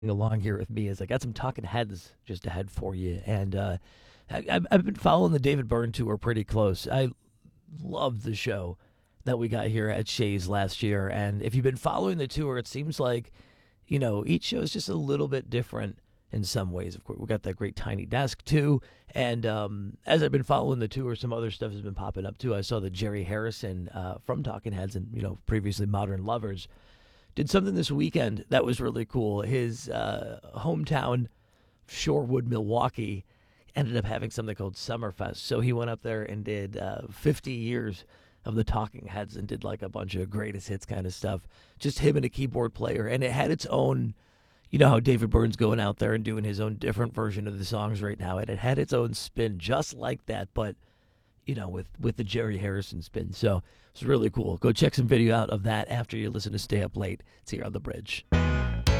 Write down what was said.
along here with me is I got some Talking Heads just ahead for you. And I've been following the David Byrne tour pretty close. I loved the show that we got here at Shays last year. And if you've been following the tour, it seems like, each show is just a little bit different in some ways. Of course, we got that great tiny desk too. And as I've been following the tour, some other stuff has been popping up too. I saw that Jerry Harrison from Talking Heads and, previously Modern Lovers did something this weekend that was really cool. His hometown, Shorewood, Milwaukee, ended up having something called Summerfest. So he went up there and did 50 years of the Talking Heads and did like a bunch of greatest hits kind of stuff. Just him and a keyboard player. And it had its own, how David Byrne's going out there and doing his own different version of the songs right now. And it had its own spin just like that, but with the Jerry Harrison spin. So it's really cool. Go check some video out of that after you listen to Stay Up Late. It's here on The Bridge.